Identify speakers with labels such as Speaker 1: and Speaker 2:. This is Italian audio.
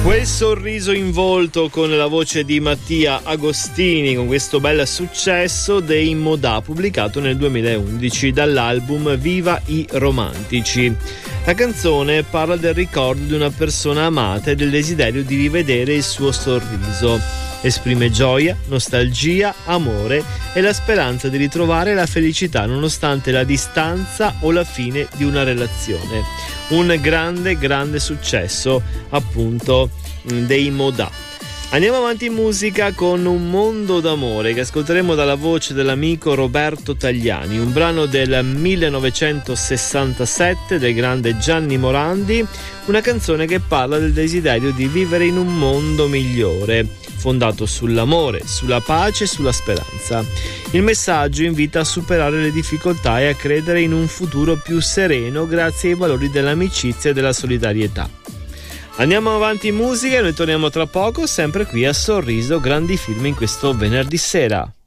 Speaker 1: Quel sorriso in volto con la voce di Mattia Agostini, con questo bel successo dei Modà, pubblicato nel 2011 dall'album Viva i Romantici. La canzone parla del ricordo di una persona amata e del desiderio di rivedere il suo sorriso. Esprime gioia, nostalgia, amore e la speranza di ritrovare la felicità nonostante la distanza o la fine di una relazione. Un grande successo, appunto, dei Modà. Andiamo avanti in musica con Un mondo d'amore, che ascolteremo dalla voce dell'amico Roberto Tagliani, un brano del 1967 del grande Gianni Morandi, una canzone che parla del desiderio di vivere in un mondo migliore, fondato sull'amore, sulla pace e sulla speranza. Il messaggio invita a superare le difficoltà e a credere in un futuro più sereno grazie ai valori dell'amicizia e della solidarietà. Andiamo avanti in musica e noi torniamo tra poco, sempre qui a Sorriso Grandi Film in questo venerdì sera.